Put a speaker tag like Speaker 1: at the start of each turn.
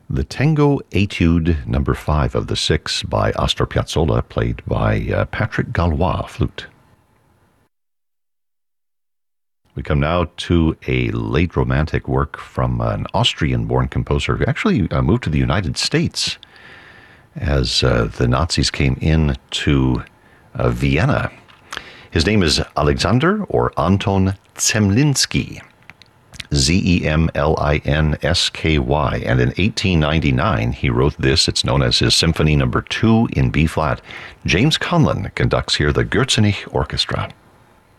Speaker 1: The Tango Etude number 5 of the 6 by Astor Piazzolla, played by Patrick Gallois, flute. We come now to a late Romantic work from an Austrian-born composer who actually moved to the United States as the Nazis came in to Vienna. His name is Alexander or Anton Zemlinsky. Zemlinsky, and in 1899 he wrote this. It's known as his Symphony Number 2 in B-flat. James Conlon conducts here the Gürzenich Orchestra.